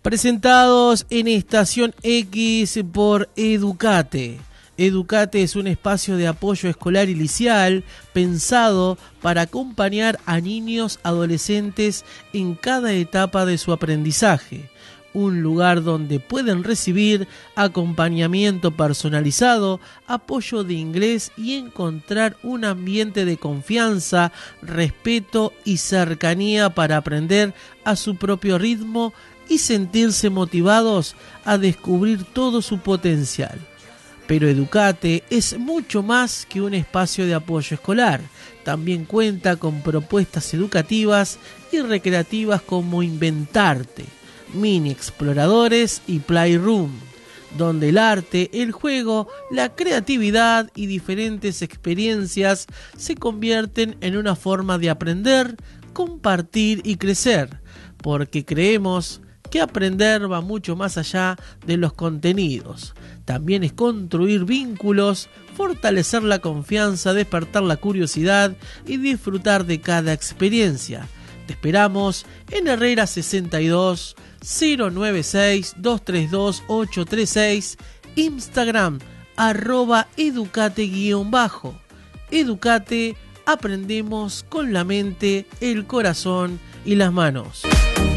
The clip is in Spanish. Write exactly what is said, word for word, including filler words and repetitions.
Presentados en Estación X por Educate. Educate es un espacio de apoyo escolar y liceal pensado para acompañar a niños adolescentes en cada etapa de su aprendizaje. Un lugar donde pueden recibir acompañamiento personalizado, apoyo de inglés y encontrar un ambiente de confianza, respeto y cercanía para aprender a su propio ritmo y sentirse motivados a descubrir todo su potencial. Pero Educate es mucho más que un espacio de apoyo escolar. También cuenta con propuestas educativas y recreativas como Inventarte, Mini Exploradores y Playroom, donde el arte, el juego, la creatividad y diferentes experiencias se convierten en una forma de aprender, compartir y crecer, porque creemos que aprender va mucho más allá de los contenidos. También es construir vínculos, fortalecer la confianza, despertar la curiosidad y disfrutar de cada experiencia. Te esperamos en Herrera sesenta y dos, cero nueve seis, dos tres dos, ocho tres seis, Instagram, arroba educate guión bajo. Educate, aprendemos con la mente, el corazón y las manos.